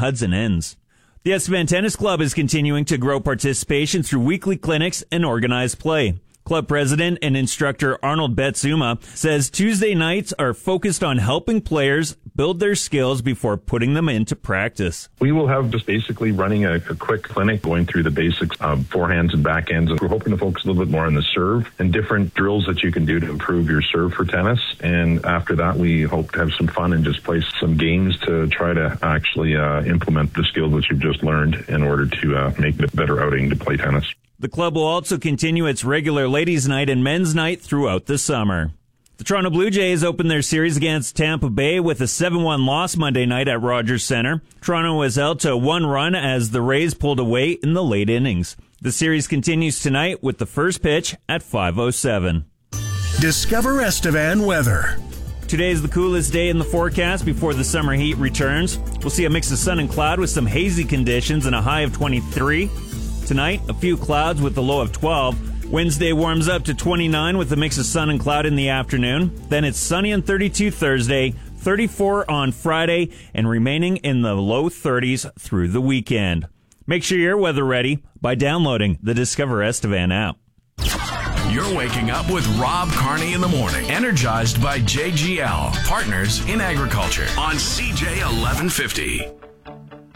Hudson ends. The Estevan Tennis Club is continuing to grow participation through weekly clinics and organized play. Club president and instructor Arnold Betsuma says Tuesday nights are focused on helping players build their skills before putting them into practice. We will have just basically running a quick clinic going through the basics of forehands and backhands. And we're hoping to focus a little bit more on the serve and different drills that you can do to improve your serve for tennis. And after that, we hope to have some fun and just play some games to try to actually implement the skills that you've just learned in order to make it a better outing to play tennis. The club will also continue its regular ladies' night and men's night throughout the summer. The Toronto Blue Jays opened their series against Tampa Bay with a 7-1 loss Monday night at Rogers Centre. Toronto was held to one run as the Rays pulled away in the late innings. The series continues tonight with the first pitch at 5:07. Discover Estevan weather. Today is the coolest day in the forecast before the summer heat returns. We'll see a mix of sun and cloud with some hazy conditions and a high of 23. Tonight, a few clouds with a low of 12. Wednesday warms up to 29 with a mix of sun and cloud in the afternoon. Then it's sunny and 32 Thursday, 34 on Friday, and remaining in the low 30s through the weekend. Make sure you're weather ready by downloading the Discover Estevan app. You're waking up with Rob Carney in the morning, energized by JGL, Partners in Agriculture on CJ 1150.